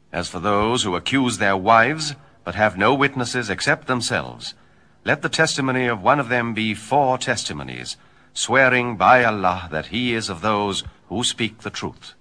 As for those who accuse their wives, but have no witnesses except themselves, let the testimony of one of them be 4 testimonies, swearing by Allah that he is of those who speak the truth.